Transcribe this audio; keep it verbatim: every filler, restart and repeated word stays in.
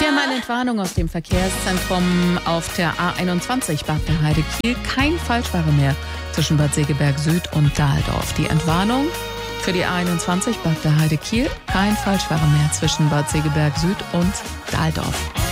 Hier mal eine Entwarnung aus dem Verkehrszentrum auf der A einundzwanzig Bad der Heide Kiel. Kein Falschfahrer mehr zwischen Bad Segeberg Süd und Dahldorf. Die Entwarnung für die A einundzwanzig Bad der Heide Kiel. Kein Falschfahrer mehr zwischen Bad Segeberg Süd und Dahldorf.